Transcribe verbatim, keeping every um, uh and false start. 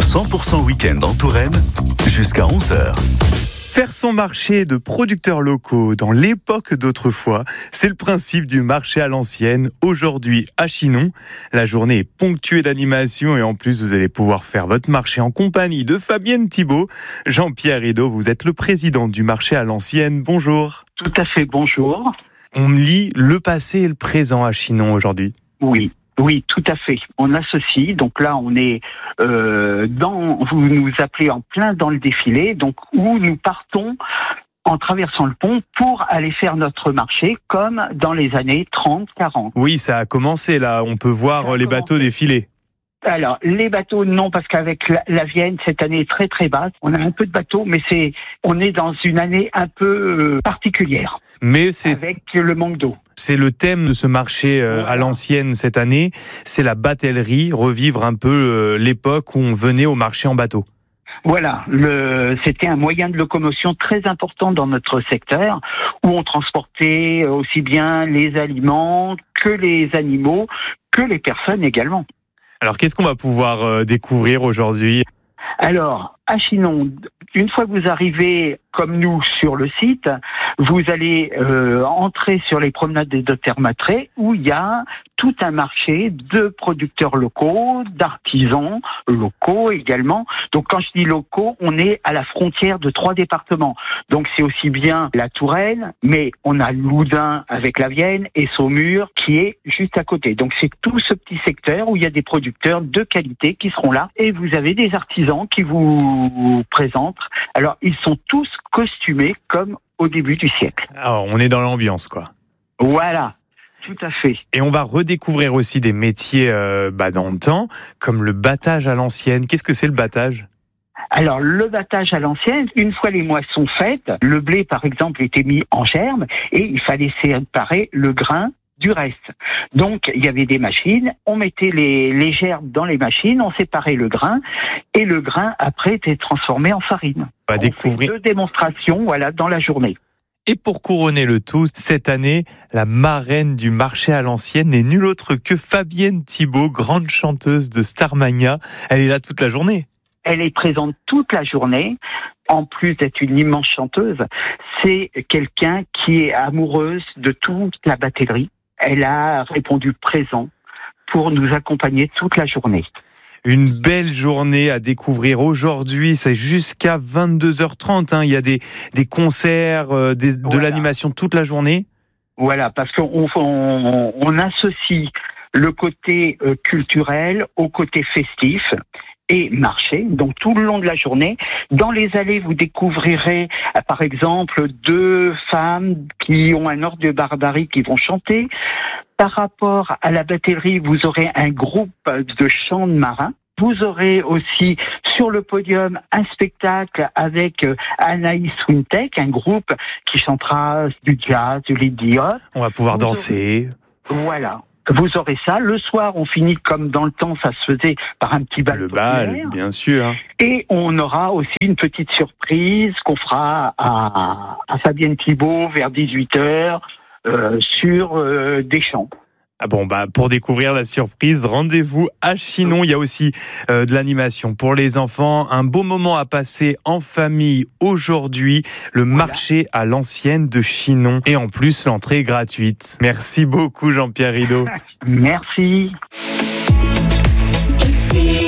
cent pour cent week-end en Touraine, jusqu'à onze heures. Faire son marché de producteurs locaux dans l'époque d'autrefois, c'est le principe du marché à l'ancienne, aujourd'hui à Chinon. La journée est ponctuée d'animation et en plus vous allez pouvoir faire votre marché en compagnie de Fabienne Thibault. Jean-Pierre Rideau, vous êtes le président du marché à l'ancienne. Bonjour. Tout à fait, bonjour. On lit le passé et le présent à Chinon aujourd'hui. Oui. Oui, tout à fait. On associe. Donc là, on est euh, dans. Vous nous appelez en plein dans le défilé. Donc où nous partons en traversant le pont pour aller faire notre marché, comme dans les années trente, quarante. Oui, ça a commencé là. On peut voir les bateaux défiler. Alors, les bateaux, non, parce qu'avec la, la Vienne, cette année est très très basse. On a un peu de bateaux, mais c'est, on est dans une année un peu euh, particulière. Mais c'est avec le manque d'eau. C'est le thème de ce marché euh, voilà. à l'ancienne cette année. C'est la batellerie, revivre un peu euh, l'époque où on venait au marché en bateau. Voilà, le, c'était un moyen de locomotion très important dans notre secteur, où on transportait aussi bien les aliments que les animaux, que les personnes également. Alors, qu'est-ce qu'on va pouvoir euh, découvrir aujourd'hui ? Alors, à Chinon, une fois que vous arrivez, comme nous, sur le site, vous allez euh, entrer sur les promenades des Deux Terres Matrées, où il y a tout un marché de producteurs locaux, d'artisans locaux également. Donc, quand je dis locaux, on est à la frontière de trois départements. Donc, c'est aussi bien la Touraine, mais on a Loudun avec la Vienne et Saumur qui est juste à côté. Donc, c'est tout ce petit secteur où il y a des producteurs de qualité qui seront là. Et vous avez des artisans qui vous présentent. Alors, ils sont tous costumés comme au début du siècle. Alors, on est dans l'ambiance, quoi. Voilà. Tout à fait. Et on va redécouvrir aussi des métiers euh, bah, dans le temps, comme le battage à l'ancienne. Qu'est-ce que c'est le battage ? Alors, le battage à l'ancienne, une fois les moissons faites, le blé, par exemple, était mis en germe et il fallait séparer le grain du reste. Donc, il y avait des machines, on mettait les, les gerbes dans les machines, on séparait le grain et le grain, après, était transformé en farine. On va on découvrir fait deux démonstrations, voilà, dans la journée. Et pour couronner le tout, cette année, la marraine du marché à l'ancienne n'est nulle autre que Fabienne Thibault, grande chanteuse de Starmania. Elle est là toute la journée. Elle est présente toute la journée. En plus d'être une immense chanteuse, c'est quelqu'un qui est amoureuse de toute la batellerie. Elle a répondu présent pour nous accompagner toute la journée. Une belle journée à découvrir aujourd'hui, c'est jusqu'à vingt-deux heures trente, hein. Il y a des, des concerts, euh, des, de voilà. l'animation toute la journée. Voilà, parce qu'on on, on associe le côté euh, culturel au côté festif et marché, donc tout le long de la journée. Dans les allées, vous découvrirez, euh, par exemple, deux femmes qui ont un ordre de barbarie qui vont chanter. Par rapport à la batellerie, vous aurez un groupe de chants de marins. Vous aurez aussi sur le podium un spectacle avec Anaïs Wintek, un groupe qui chantera du jazz, du Lady Hop. On va pouvoir vous danser. Aurez... Voilà. Vous aurez ça. Le soir, on finit comme dans le temps, ça se faisait par un petit bal. Le bal, bien sûr. Et on aura aussi une petite surprise qu'on fera à, à Fabienne Thibault vers dix-huit heures. Euh, sur euh, des champs. Ah bon, bah pour découvrir la surprise, rendez-vous à Chinon. Il y a aussi euh, de l'animation pour les enfants. Un beau moment à passer en famille aujourd'hui. Le voilà. marché à l'ancienne de Chinon. Et en plus, l'entrée est gratuite. Merci beaucoup Jean-Pierre Rideau. Merci. Ici.